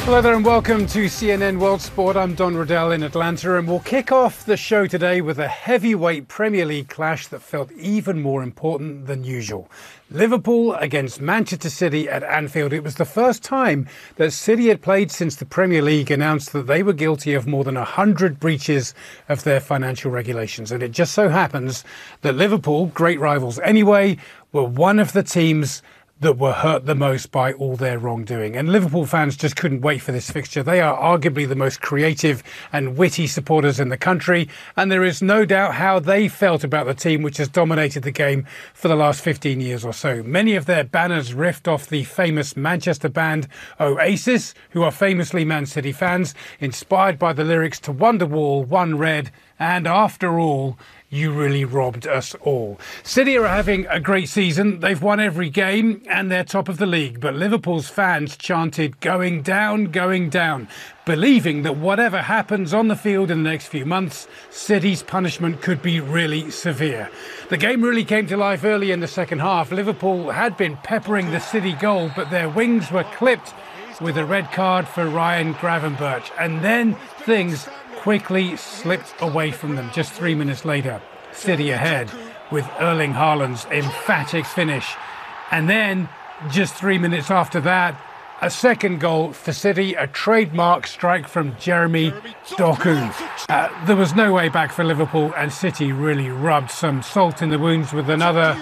Hello there and welcome to CNN World Sport. I'm Don Riddell in Atlanta, and we'll kick off the show today with a heavyweight Premier League clash that felt even more important than usual. Liverpool against Manchester City at Anfield. It was the first time that City had played since the Premier League announced that they were guilty of more than 100 breaches of their financial regulations. And it just so happens that Liverpool, great rivals anyway, were one of the teams that were hurt the most by all their wrongdoing. And Liverpool fans just couldn't wait for this fixture. They are arguably the most creative and witty supporters in the country, and there is no doubt how they felt about the team which has dominated the game for the last 15 years or so. Many of their banners riffed off the famous Manchester band Oasis, who are famously Man City fans, inspired by the lyrics to Wonderwall, One Red, and After All, You Really Robbed Us All. City are having a great season. They've won every game and they're top of the league. But Liverpool's fans chanted going down, believing that whatever happens on the field in the next few months, City's punishment could be really severe. The game really came to life early in the second half. Liverpool had been peppering the City goal, but their wings were clipped with a red card for Ryan Gravenberch. And then things quickly slipped away from them. Just 3 minutes later, City ahead with Erling Haaland's emphatic finish. And then, just 3 minutes after that, a second goal for City, a trademark strike from Jeremy Doku. There was no way back for Liverpool, and City really rubbed some salt in the wounds with another